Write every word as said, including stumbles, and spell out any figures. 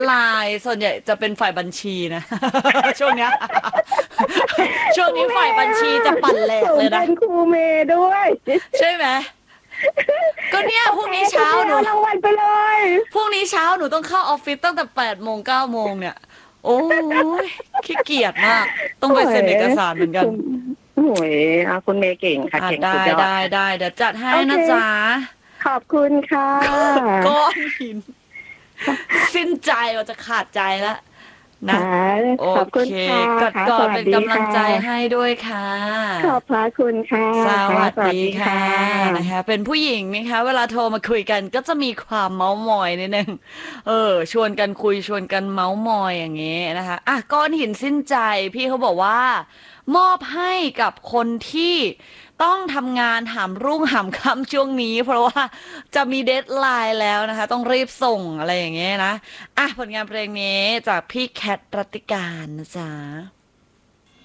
ไลน์ส่วนใหญ่จะเป็นฝ่ายบัญชีนะช่วงเนี้ยช่วงนี้ครูเมฝ่ายบัญย์ชีจะปั่นแหลกผมเลยนะเป็นครูเมย์ด้วยใช่ไหมก็เนี่ยโอเคพรุ่งนี้ครูเช้าหนูเมย์เอารางวัลไปเลยพรุ่งนี้เช้าหนูต้องเข้าออฟฟิศตั้งแต่แปดโมงเก้าโมงเนี่ยโอ้ยขี้เกียจมากต้องโอ้ไปเซ็นเอกยสารเหมือนกันคุณโอ้ยอ่ะคุณเมย์เก่งค่ะอ่ะเก่งได้สุดยอดได้ค่ะได้เดี๋ยวจัดให้โอเคนะจ๊ะขอบคุณค่ะก้อนหินสิ้นใจเราจะขาดใจแล้วนะค่ะโอขอบคุเคณค่ะกอดค่ะกอดสวัสดีเป็นกำลังค่ะใจให้ด้วยค่ะขอบพระคุณค่ะสค่ะวัสสวัสดีค่ะดีค่ะนะคะเป็นผู้หญิงนะคะเวลาโทรมาคุยกันก็จะมีความเมาส์มอยนิดนึงเออชวนกันคุยชวนกันเมาส์มอยอย่างเงี้ยนะคะอ่ะก้อนหินสิ้นใจพี่เขาบอกว่ามอบให้กับคนที่ต้องทำงานหามรุ่งหามค่ำช่วงนี้เพราะว่าจะมีเดดไลน์แล้วนะคะต้องรีบส่งอะไรอย่างเงี้ยนะอ่ะผลงานเพลงนี้จากพี่แคทรัตติการนะจ๊ะ